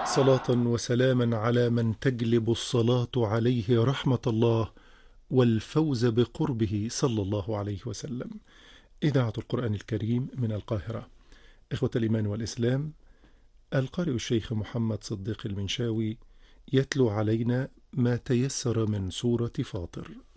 صلاة وسلاما على من تجلب الصلاة عليه رحمة الله والفوز بقربه صلى الله عليه وسلم. إذاعة القرآن الكريم من القاهرة. إخوة الإيمان والإسلام، القارئ الشيخ محمد صديق المنشاوي يتلو علينا ما تيسر من سورة فاطر.